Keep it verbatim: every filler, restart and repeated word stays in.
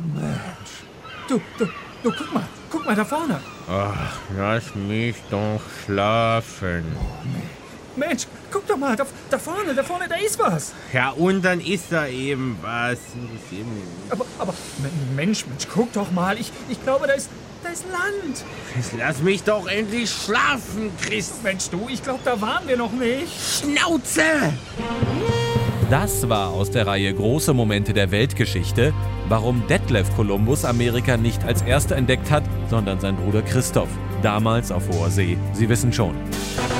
Du, du, du, guck mal, guck mal da vorne. Ach, lass mich doch schlafen. Mensch, guck doch mal, da, da vorne, da vorne, da ist was. Ja, und dann ist da eben was. Ist eben Aber, aber, Mensch, Mensch, guck doch mal, ich, ich glaube, da ist, da ist Land. Jetzt lass mich doch endlich schlafen, Chris. Mensch, du, ich glaube, da waren wir noch nicht. Schnauze! Das war aus der Reihe Große Momente der Weltgeschichte, warum Detlef Kolumbus Amerika nicht als erster entdeckt hat, sondern sein Bruder Christoph, damals auf hoher See. Sie wissen schon.